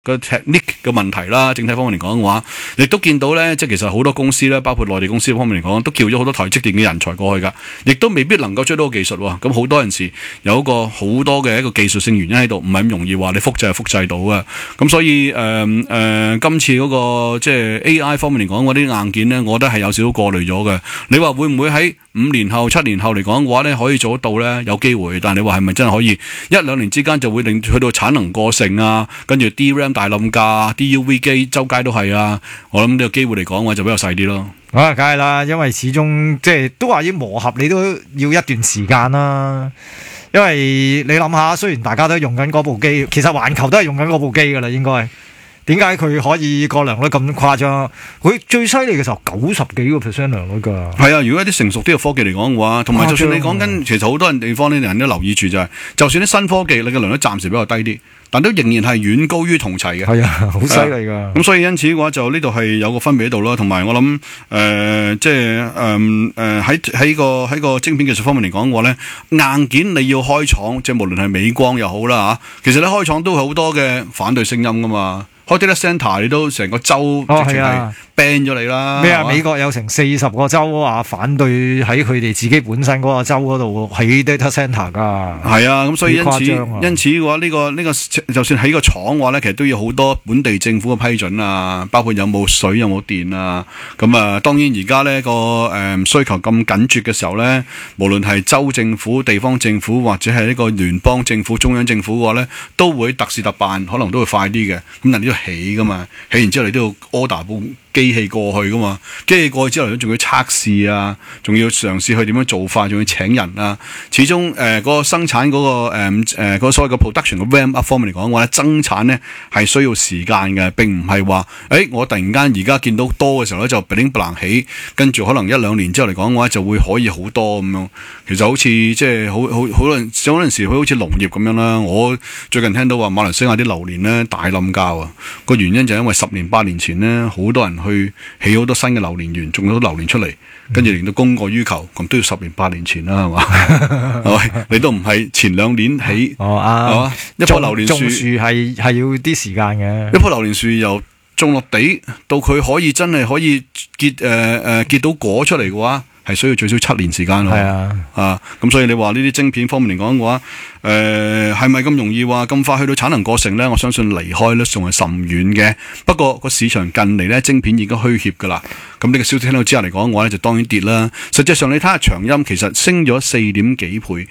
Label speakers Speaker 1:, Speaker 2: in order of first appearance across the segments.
Speaker 1: 個 technique 嘅問題啦，整體方面嚟講嘅話，亦都見到咧，即係其實好多公司咧，包括內地公司方面嚟講，都叫咗好多台積電嘅人才過去㗎，亦都未必能夠追到個技術喎。咁好多陣時有一個好多嘅一個技術性原因喺度，唔係咁容易話你複製就複製到嘅。咁所以今次嗰個即係 AI 方面嚟講嗰啲硬件咧，我覺得係有少少過濾咗嘅。你話會唔會喺5年後、7年後嚟講嘅話咧，可以做得到咧？有機會，但係你話係咪真係可以1-2年之間就會令去到產能過剩啊？跟住 DRAM 大冧價 DUV 機周街都係啊！我諗呢個機會嚟講嘅話就比較細啲咯。
Speaker 2: 梗係啦，因為始終即係都話要磨合，你都要一段時間啦。因為你諗下，雖然大家都用緊嗰部機，其實環球都係用緊嗰部機噶啦，應該。點解佢可以個良率咁誇張？佢最犀利嘅時候90幾個%良率㗎。係
Speaker 1: 啊，如果一啲成熟啲嘅科技嚟講嘅話，同埋就算你講緊，其實好多地方呢啲人都留意住就係，就算啲新科技，你嘅良率暫時比較低啲，但都仍然係遠高於同齊嘅。
Speaker 2: 係啊，好犀利㗎。
Speaker 1: 咁所以因此嘅話，就呢度係有個分別喺度啦。同埋我諗即係喺個晶片技術方面嚟講嘅話咧，硬件你要開廠，即係無論係美光又好啦嚇，其實你開廠都有好多嘅反對聲音㗎嘛。開 data center 你都成個州直情係 ban 咗你啦。
Speaker 2: 咩啊？美國有成40個州話反對喺佢哋自己本身嗰個州嗰度起 data center 㗎。
Speaker 1: 係啊，咁所以因此嘅話，呢個就算起個廠嘅話咧，其實都要好多本地政府嘅批准啊，包括有冇水有冇電啊。咁啊，當然而家呢個需求咁緊絀嘅時候咧，無論係州政府、地方政府或者係呢個聯邦政府、中央政府嘅話咧，都會特事特辦，可能都會快啲嘅。咁人哋都起噶嘛，起完之後你都要 order 部機器過去噶嘛，機器過去之後仲要測試啊，仲要嘗試去點樣做法，仲要請人啊。始終嗰個生產嗰個所謂嘅 production 嘅 ramp up 方面嚟講嘅話咧，增產咧係需要時間嘅，並唔係話我突然間而家見到多嘅時候咧就 bling bling 起，跟住可能1-2年之後嚟講嘅話就會可以好多咁樣。其實好似即係好多陣時佢好似農業咁樣啦。我最近聽到話馬來西亞啲榴蓮咧大冧價啊，個原因就係因為10年8年前咧好多人去起好多新嘅榴蓮園，種咗榴蓮出嚟，跟住令到供過於求，咁都要10年8年前啦，係嘛？係咪？你都唔係前2年起，係嘛？一棵榴蓮樹
Speaker 2: 係要啲時間嘅。
Speaker 1: 一棵榴蓮樹由種落地到佢可以真係可以結到果出嚟嘅話，係需要最少7年時間咯。
Speaker 2: 係啊，
Speaker 1: 咁所以你話呢啲晶片方面嚟講嘅話，係咪咁容易話咁快去到產能過剩咧？我相信離開咧仲係甚遠嘅。不過個市場近嚟咧晶片已經虛怯噶啦。咁呢個消息聽到之後嚟講嘅話咧，就當然跌啦。實際上你睇下長鑫其實升咗4點幾倍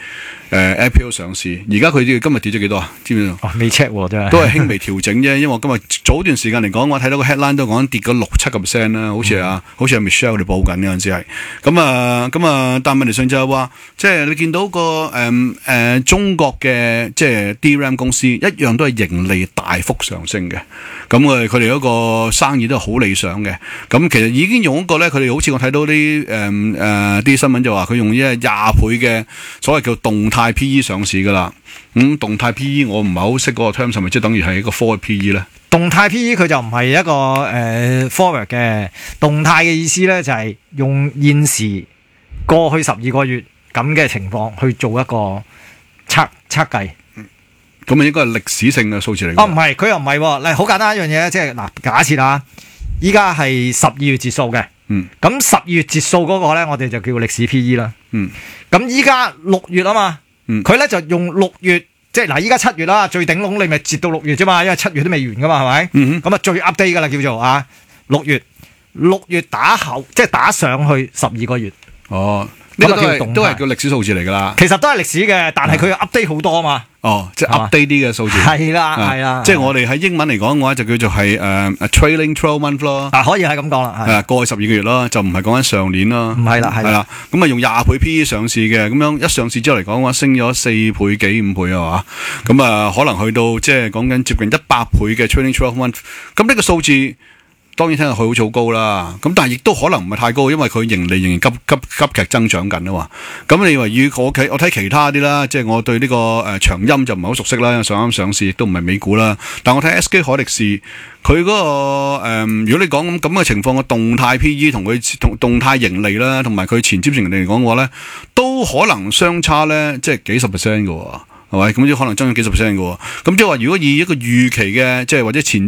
Speaker 1: ，IPO 上市，而家佢今日跌咗幾多啊？知唔知道？
Speaker 2: 未 check 喎，真係。
Speaker 1: 都係輕微調整啫，因為我今日早段時間嚟講，我睇到個 headline 都講跌咗6-7% 啦，好似係 Michelle 哋報緊嗰陣時係。咁啊，但問題上就係話，即係你見到個中國嘅即係 DRAM 公司一樣都係盈利大幅上升嘅。咁佢哋嗰個生意都係好理想嘅。咁其實已經用一個咧，佢哋好似我睇到啲啲新聞就話佢用20倍嘅所謂叫動態 PE 上市噶啦。動態 PE 我唔係好識嗰個 term， 係咪即係等於係一個 forward PE 咧？
Speaker 2: 動態 PE 佢就唔係一個forward 嘅，動態嘅意思咧就係用現時過去12個月咁嘅情況去做一個測計。
Speaker 1: 咁啊應該係歷史性嘅數字嚟嘅。
Speaker 2: 唔係，佢又唔係喎。嗱，好簡單一樣嘢，即係嗱，假設啊，依家係12月截數嘅。咁12月截數嗰個咧，我哋就叫歷史 PE 啦。咁依家6月啊嘛，佢咧就用6月，即係嗱，依家7月啦，最頂籠你咪截到6月啫嘛，因為7月都未完噶嘛，係咪？咁啊最 update 噶啦，叫做啊6月打後，即係打上去12個月。哦，呢個都係叫歷史數字嚟噶啦。其實都係歷史嘅，但係佢 update 好多啊嘛。哦，即係 update 啲嘅數字。係啦，
Speaker 1: 即係我哋喺英文嚟講嘅話，就叫做係trailing 12 month 咯。
Speaker 2: 可以係咁講啦。
Speaker 1: 係過去12個月咯，就唔係講緊上年咯。
Speaker 2: 唔係啦，係啦。
Speaker 1: 咁啊用20倍 PE 上市嘅，咁樣一上市之後嚟講嘅話，升咗4倍幾5倍啊嘛。咁啊可能去到即係講緊接近100倍嘅 trailing 12 month。咁呢個數字當然聽落去好似好高啦，咁但係亦都可能唔係太高，因為佢盈利仍然急劇增長緊啊嘛。咁你話以我睇其他啲啦，即係我對呢個長鑫就唔係好熟悉啦，上市亦都唔係美股啦。但我睇 SK 海力士，佢嗰個如果你講咁嘅情況嘅動態 PE 同佢動態盈利啦，同埋佢前瞻性盈利嚟講嘅話咧，都可能相差咧，即係幾十%嘅喎。係咪？咁即可能增長幾十%嘅喎。咁即係話，如果以一個預期嘅，即係或者前